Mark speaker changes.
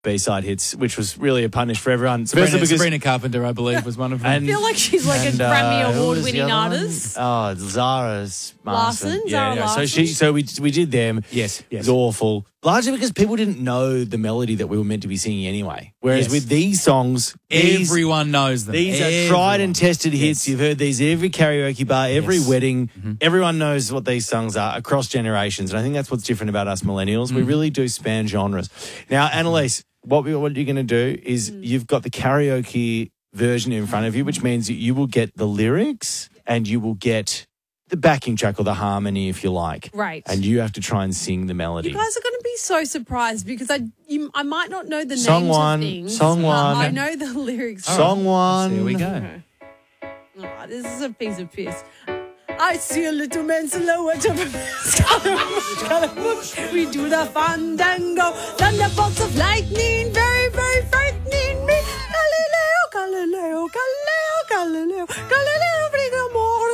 Speaker 1: B-side hits, which was really a punish for everyone.
Speaker 2: Sabrina Carpenter, I believe, was one of them.
Speaker 3: I feel like she's like a Grammy
Speaker 1: who was the
Speaker 3: Award-winning
Speaker 1: other one?
Speaker 3: artist.
Speaker 1: Oh, Zara's Larson.
Speaker 3: Zara Larson.
Speaker 1: So we did them.
Speaker 2: Yes.
Speaker 1: It was awful. Largely because people didn't know the melody that we were meant to be singing anyway. Whereas with these songs,
Speaker 2: everyone knows them.
Speaker 1: These are tried and tested hits. You've heard these at every karaoke bar, every wedding. Mm-hmm. Everyone knows what these songs are across generations. And I think that's what's different about us millennials. We really do span genres. Now, Annalise, what you're going to do is you've got the karaoke version in front of you, which means you will get the lyrics and you will get the backing track or the harmony, if you like.
Speaker 3: Right.
Speaker 1: And you have to try and sing the melody.
Speaker 3: You guys are going to be so surprised because I might not know the
Speaker 1: Song
Speaker 3: names
Speaker 1: one,
Speaker 3: of things.
Speaker 1: song one.
Speaker 3: I know the lyrics.
Speaker 1: Song one.
Speaker 2: Here we go.
Speaker 3: Oh, this is a piece of piss. I see a little man silhouette of a we do the fandango. Thunderbolts of lightning, very, very frightening me. Galileo, Galileo, Galileo, Galileo, Galileo.